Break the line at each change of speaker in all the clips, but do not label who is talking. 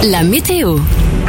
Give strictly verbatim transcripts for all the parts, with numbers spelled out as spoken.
La météo.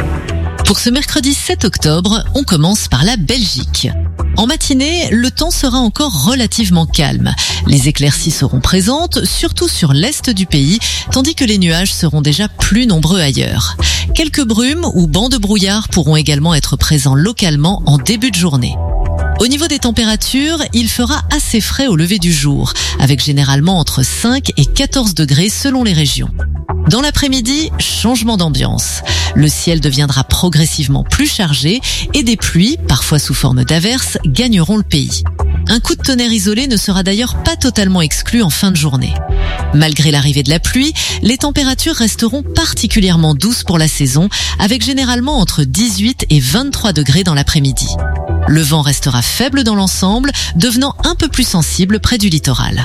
Pour ce mercredi sept octobre, on commence par la Belgique. En matinée, le temps sera encore relativement calme. Les éclaircies seront présentes, surtout sur l'est du pays, tandis que les nuages seront déjà plus nombreux ailleurs. Quelques brumes ou bancs de brouillard pourront également être présents localement en début de journée. Au niveau des températures, il fera assez frais au lever du jour, avec généralement entre cinq et quatorze degrés selon les régions. Dans l'après-midi, changement d'ambiance. Le ciel deviendra progressivement plus chargé et des pluies, parfois sous forme d'averses, gagneront le pays. Un coup de tonnerre isolé ne sera d'ailleurs pas totalement exclu en fin de journée. Malgré l'arrivée de la pluie, les températures resteront particulièrement douces pour la saison, avec généralement entre dix-huit et vingt-trois degrés dans l'après-midi. Le vent restera faible dans l'ensemble, devenant un peu plus sensible près du littoral.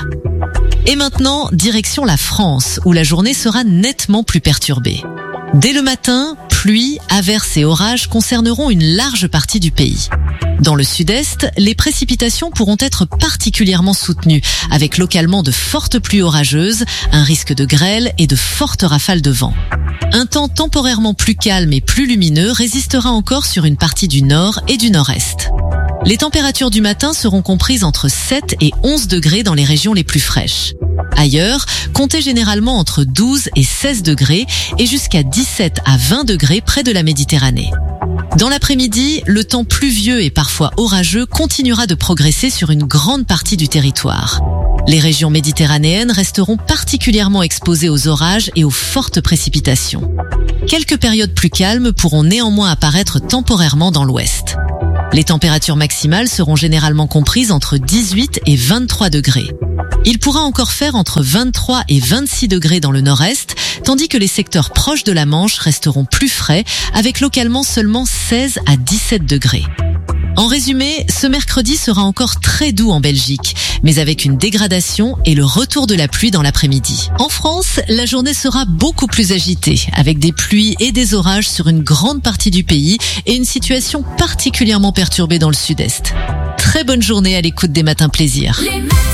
Et maintenant, direction la France, où la journée sera nettement plus perturbée. Dès le matin, pluie, averses et orages concerneront une large partie du pays. Dans le sud-est, les précipitations pourront être particulièrement soutenues, avec localement de fortes pluies orageuses, un risque de grêle et de fortes rafales de vent. Un temps temporairement plus calme et plus lumineux résistera encore sur une partie du nord et du nord-est. Les températures du matin seront comprises entre sept et onze degrés dans les régions les plus fraîches. Ailleurs, comptez généralement entre douze et seize degrés et jusqu'à dix-sept à vingt degrés près de la Méditerranée. Dans l'après-midi, le temps pluvieux et parfois orageux continuera de progresser sur une grande partie du territoire. Les régions méditerranéennes resteront particulièrement exposées aux orages et aux fortes précipitations. Quelques périodes plus calmes pourront néanmoins apparaître temporairement dans l'ouest. Les températures maximales seront généralement comprises entre dix-huit et vingt-trois degrés. Il pourra encore faire entre vingt-trois et vingt-six degrés dans le nord-est, tandis que les secteurs proches de la Manche resteront plus frais, avec localement seulement seize à dix-sept degrés. En résumé, ce mercredi sera encore très doux en Belgique, mais avec une dégradation et le retour de la pluie dans l'après-midi. En France, la journée sera beaucoup plus agitée, avec des pluies et des orages sur une grande partie du pays et une situation particulièrement perturbée dans le sud-est. Très bonne journée à l'écoute des Matins Plaisir.